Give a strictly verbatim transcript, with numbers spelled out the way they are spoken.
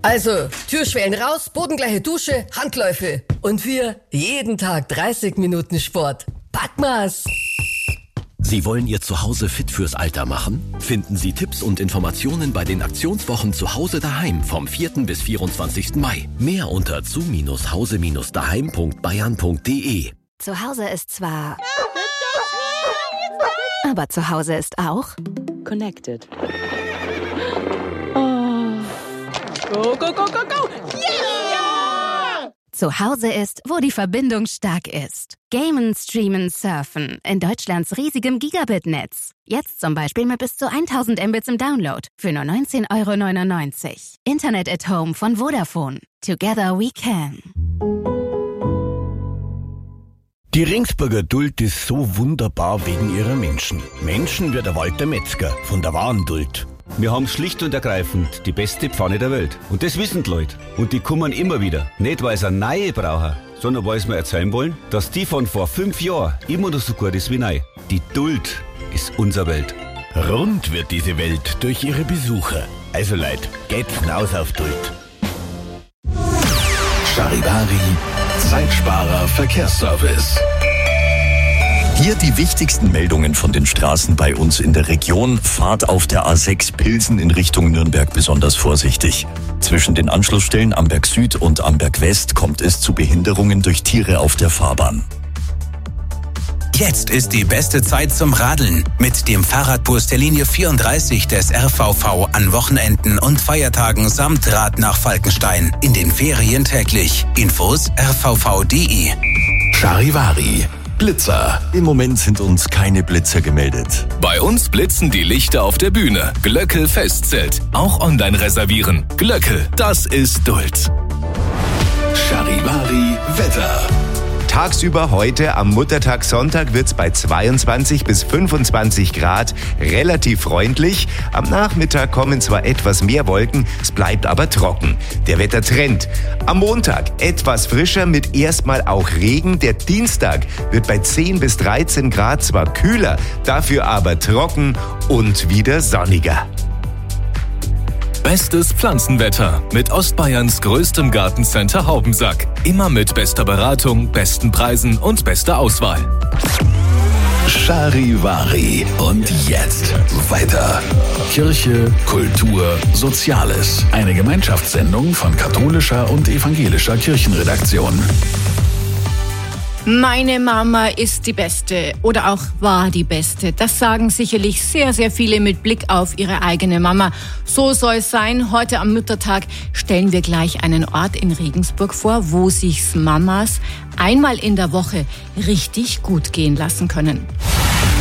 Also, Türschwellen raus, bodengleiche Dusche, Handläufe. Und wir jeden Tag dreißig Minuten Sport. Packmas! Sie wollen Ihr Zuhause fit fürs Alter machen? Finden Sie Tipps und Informationen bei den Aktionswochen Zuhause daheim vom vierten bis vierundzwanzigsten Mai. Mehr unter zu Hause daheim punkt bayern punkt de. Zuhause ist zwar... aber Zuhause ist auch... Connected. Oh. Go, go, go, go, go! Yeah! Zuhause ist, wo die Verbindung stark ist. Gamen, streamen, surfen. In Deutschlands riesigem Gigabit-Netz. Jetzt zum Beispiel mit bis zu tausend Mbits im Download. Für nur neunzehn Euro neunundneunzig. Internet at Home von Vodafone. Together we can. Die Ringsburger Duld ist so wunderbar wegen ihrer Menschen. Menschen wie der Walter Metzger von der wahren Duld. Wir haben schlicht und ergreifend die beste Pfanne der Welt. Und das wissen die Leute. Und die kommen immer wieder. Nicht, weil sie eine neue brauchen, sondern weil sie mir erzählen wollen, dass die von vor fünf Jahren immer noch so gut ist wie neu. Die Duld ist unsere Welt. Rund wird diese Welt durch ihre Besucher. Also Leute, geht's hinaus auf Duld. Charivari, Zeitsparer Verkehrsservice. Hier die wichtigsten Meldungen von den Straßen bei uns in der Region. Fahrt auf der A sechs Pilsen in Richtung Nürnberg besonders vorsichtig. Zwischen den Anschlussstellen Amberg Süd und Amberg West kommt es zu Behinderungen durch Tiere auf der Fahrbahn. Jetzt ist die beste Zeit zum Radeln mit dem Fahrradbus der Linie vierunddreißig des R V V an Wochenenden und Feiertagen samt Rad nach Falkenstein. In den Ferien täglich. Infos r v v punkt de. Charivari. Blitzer. Im Moment sind uns keine Blitzer gemeldet. Bei uns blitzen die Lichter auf der Bühne. Glöckel Festzelt. Auch online reservieren. Glöckel, das ist Duld. Charivari Wetter. Tagsüber heute am Muttertag Sonntag wird's bei zweiundzwanzig bis fünfundzwanzig Grad relativ freundlich. Am Nachmittag kommen zwar etwas mehr Wolken, es bleibt aber trocken. Der Wettertrend. Am Montag etwas frischer mit erstmal auch Regen. Der Dienstag wird bei zehn bis dreizehn Grad zwar kühler, dafür aber trocken und wieder sonniger. Bestes Pflanzenwetter mit Ostbayerns größtem Gartencenter Haubensack. Immer mit bester Beratung, besten Preisen und bester Auswahl. Charivari. Und jetzt weiter. Kirche, Kultur, Soziales. Eine Gemeinschaftssendung von katholischer und evangelischer Kirchenredaktion. Meine Mama ist die Beste oder auch war die Beste. Das sagen sicherlich sehr, sehr viele mit Blick auf ihre eigene Mama. So soll es sein. Heute am Muttertag stellen wir gleich einen Ort in Regensburg vor, wo sich's Mamas einmal in der Woche richtig gut gehen lassen können.